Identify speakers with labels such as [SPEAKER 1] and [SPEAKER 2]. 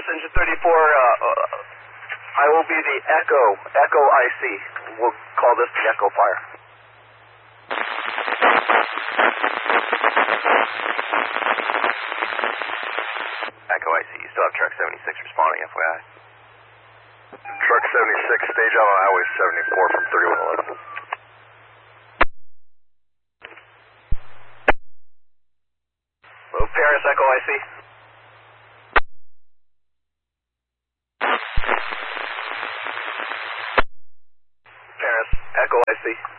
[SPEAKER 1] Engine 34, I will be the Echo IC. We'll call this the Echo Fire.
[SPEAKER 2] Echo IC, you still have Truck 76 responding, FYI.
[SPEAKER 3] Truck 76, stage out on Highway 74 from 3111.
[SPEAKER 1] Hello, Paris, Echo IC. Paris, Echo IC.